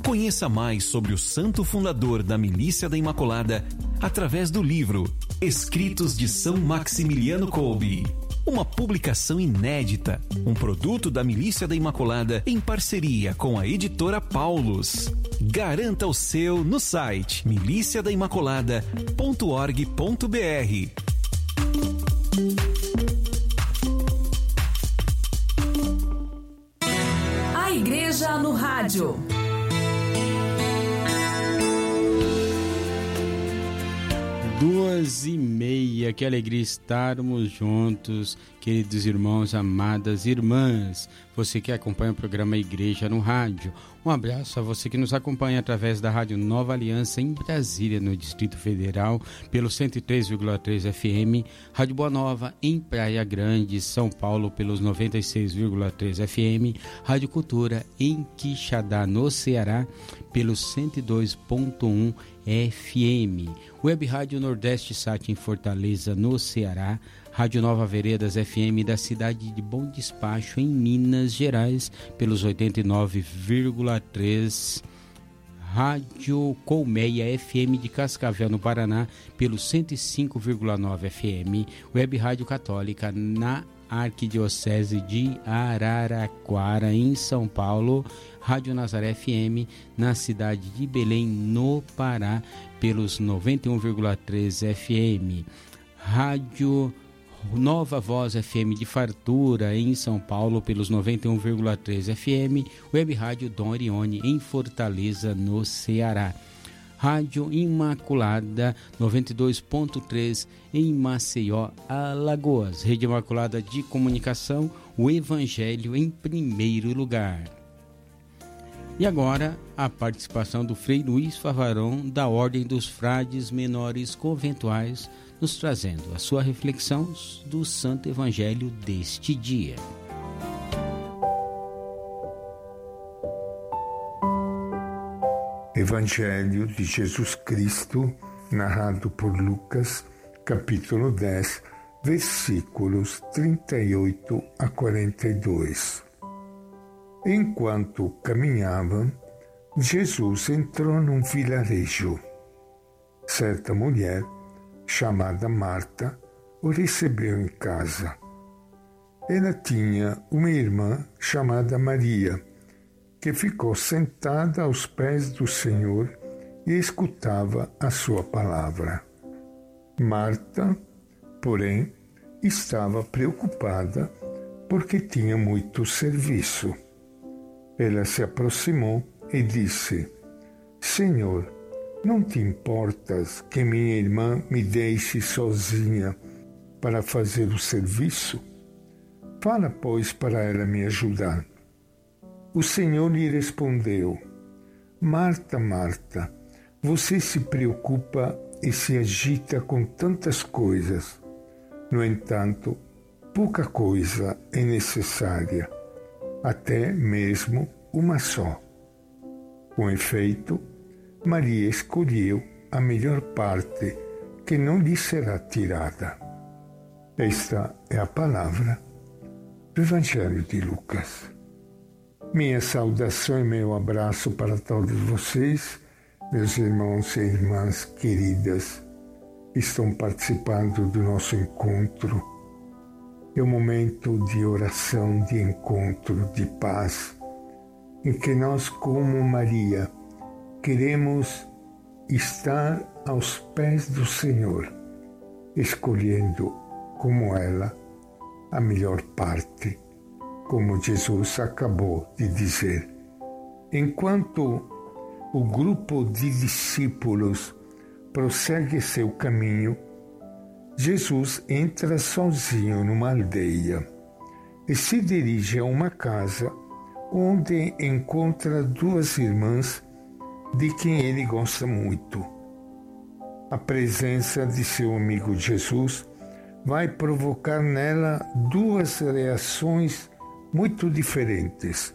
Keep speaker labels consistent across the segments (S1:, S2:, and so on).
S1: Conheça mais sobre o santo fundador da Milícia da Imaculada através do livro Escritos de São Maximiliano Kolbe. Uma publicação inédita, um produto da Milícia da Imaculada em parceria com a editora Paulus. Garanta o seu no site miliciadaimaculada.org.br.
S2: A Igreja no Rádio.
S3: 2h30, que alegria estarmos juntos, queridos irmãos, amadas irmãs. Você que acompanha o programa Igreja no Rádio. Um abraço a você que nos acompanha através da Rádio Nova Aliança em Brasília, no Distrito Federal, pelo 103,3 FM, Rádio Boa Nova em Praia Grande, São Paulo, pelos 96,3 FM, Rádio Cultura em Quixadá, no Ceará, pelos 102,1 FM, Web Rádio Nordeste Sat em Fortaleza, no Ceará, Rádio Nova Veredas FM da cidade de Bom Despacho, em Minas Gerais, pelos 89,3, Rádio Colmeia FM de Cascavel, no Paraná, pelos 105,9 FM, Web Rádio Católica na Arquidiocese de Araraquara, em São Paulo, Rádio Nazaré FM na cidade de Belém, no Pará, pelos 91,3 FM, Rádio Nova Voz FM de Fartura, em São Paulo, pelos 91,3 FM, Web Rádio Dom Orione em Fortaleza, no Ceará, Rádio Imaculada 92,3 em Maceió, Alagoas, Rede Imaculada de Comunicação, o Evangelho em primeiro lugar. E agora, a participação do Frei Luiz Favarão, da Ordem dos Frades Menores Conventuais, nos trazendo a sua reflexão do Santo Evangelho deste dia.
S4: Evangelho de Jesus Cristo, narrado por Lucas, capítulo 10, versículos 38 a 42. Enquanto caminhava, Jesus entrou num vilarejo. Certa mulher, chamada Marta, o recebeu em casa. Ela tinha uma irmã chamada Maria, que ficou sentada aos pés do Senhor e escutava a sua palavra. Marta, porém, estava preocupada porque tinha muito serviço. Ela se aproximou e disse: Senhor, não te importas que minha irmã me deixe sozinha para fazer o serviço? Fala, pois, para ela me ajudar. O Senhor lhe respondeu: Marta, Marta, você se preocupa e se agita com tantas coisas. No entanto, pouca coisa é necessária, até mesmo uma só. Com efeito, Maria escolheu a melhor parte, que não lhe será tirada. Esta é a palavra do Evangelho de Lucas. Minha saudação e meu abraço para todos vocês, meus irmãos e irmãs queridas, que estão participando do nosso encontro. É um momento de oração, de encontro, de paz, em que nós, como Maria, queremos estar aos pés do Senhor, escolhendo, como ela, a melhor parte, como Jesus acabou de dizer. Enquanto o grupo de discípulos prossegue seu caminho, Jesus entra sozinho numa aldeia e se dirige a uma casa onde encontra duas irmãs de quem ele gosta muito. A presença de seu amigo Jesus vai provocar nela duas reações muito diferentes.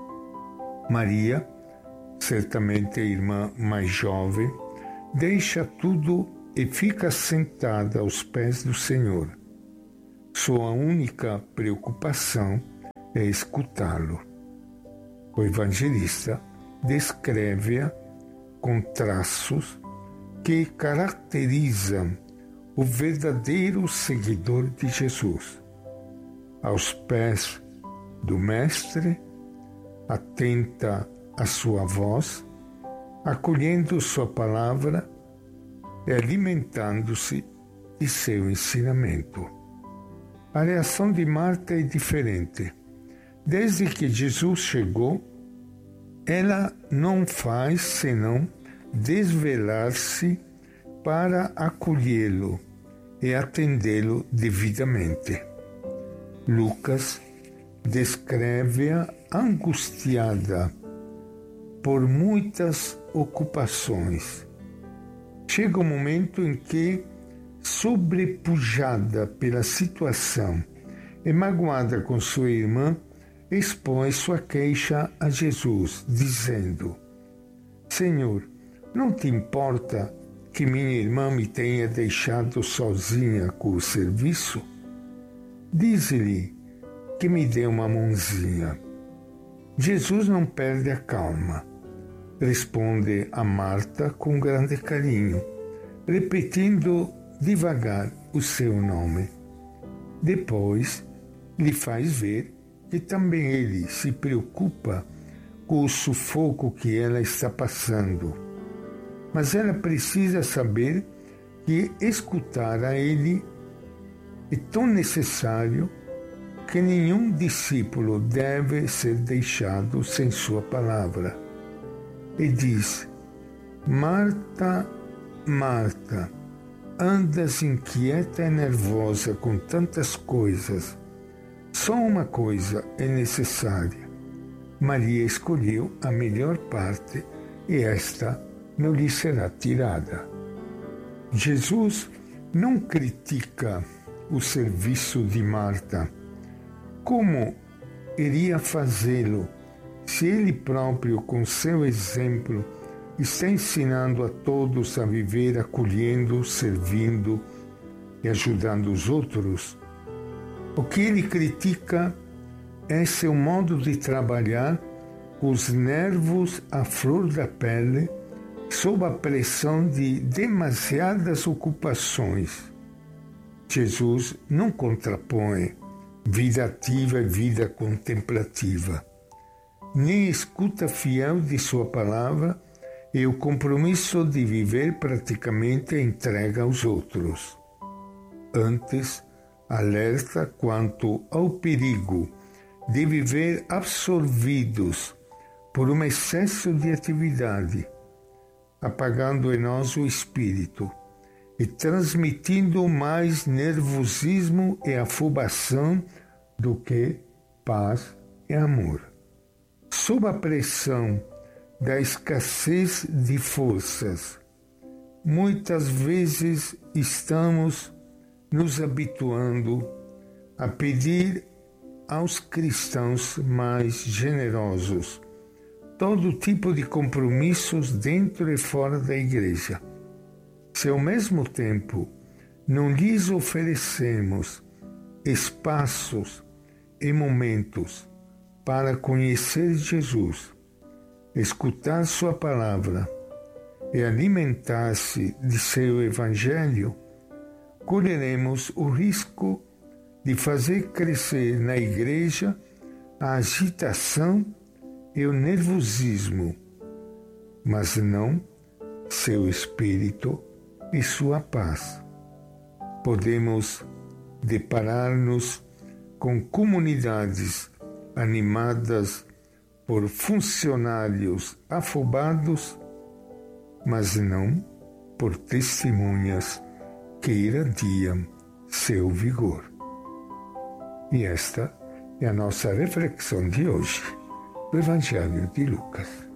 S4: Maria, certamente a irmã mais jovem, deixa tudo e fica sentada aos pés do Senhor. Sua única preocupação é escutá-lo. O evangelista descreve-a com traços que caracterizam o verdadeiro seguidor de Jesus. Aos pés do Mestre, atenta à sua voz, acolhendo sua palavra e alimentando-se de seu ensinamento. A reação de Marta é diferente. Desde que Jesus chegou, ela não faz senão desvelar-se para acolhê-lo e atendê-lo devidamente. Lucas descreve-a angustiada por muitas ocupações. Chega um momento em que, sobrepujada pela situação e magoada com sua irmã, expõe sua queixa a Jesus, dizendo: Senhor, não te importa que minha irmã me tenha deixado sozinha com o serviço? Diz-lhe que me dê uma mãozinha. Jesus não perde a calma. Responde a Marta com grande carinho, repetindo devagar o seu nome. Depois, lhe faz ver que também ele se preocupa com o sufoco que ela está passando. Mas ela precisa saber que escutar a ele é tão necessário que nenhum discípulo deve ser deixado sem sua palavra. E diz: Marta, Marta, andas inquieta e nervosa com tantas coisas. Só uma coisa é necessária. Maria escolheu a melhor parte e esta não lhe será tirada. Jesus não critica o serviço de Marta. Como iria fazê-lo se ele próprio, com seu exemplo, está ensinando a todos a viver acolhendo, servindo e ajudando os outros? O que ele critica é seu modo de trabalhar com os nervos à flor da pele, sob a pressão de demasiadas ocupações. Jesus não contrapõe vida ativa e vida contemplativa, nem escuta fiel de sua palavra e o compromisso de viver praticamente a entrega aos outros. Antes, alerta quanto ao perigo de viver absorvidos por um excesso de atividade, apagando em nós o espírito e transmitindo mais nervosismo e afobação do que paz e amor. Sob a pressão da escassez de forças, muitas vezes estamos nos habituando a pedir aos cristãos mais generosos todo tipo de compromissos dentro e fora da igreja. Se ao mesmo tempo não lhes oferecemos espaços e momentos para conhecer Jesus, escutar sua palavra e alimentar-se de seu evangelho, correremos o risco de fazer crescer na igreja a agitação e o nervosismo, mas não seu espírito e sua paz. Podemos deparar-nos com comunidades animadas por funcionários afobados, mas não por testemunhas que irradiam seu vigor. E esta é a nossa reflexão de hoje do Evangelho de Lucas.